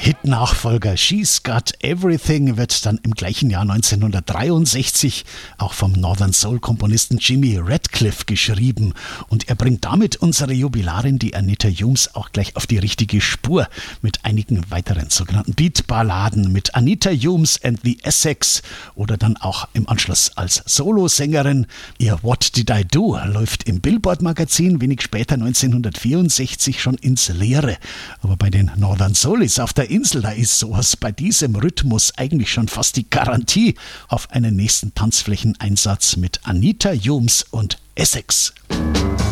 Hit-Nachfolger She's Got Everything wird dann im gleichen Jahr 1963 auch vom Northern Soul-Komponisten Jimmy Radcliffe geschrieben. Und er bringt damit unsere Jubilarin, die Anita Humes, auch gleich auf die richtige Spur mit einigen weiteren sogenannten Beat-Balladen mit Anita Humes and the Essex oder dann auch im Anschluss als Solosängerin. Ihr What Did I Do läuft im Billboard-Magazin, wenig später 1964 schon ins Leere. Aber bei den Northern Soulies auf der Insel, da ist sowas bei diesem Rhythmus eigentlich schon fast die Garantie auf einen nächsten Tanzflächeneinsatz mit Anita Humes und Essex.